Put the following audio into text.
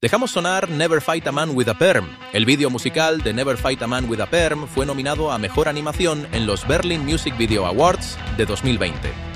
Dejamos sonar Never Fight a Man with a Perm. El vídeo musical de Never Fight a Man with a Perm fue nominado a Mejor Animación en los Berlin Music Video Awards de 2020.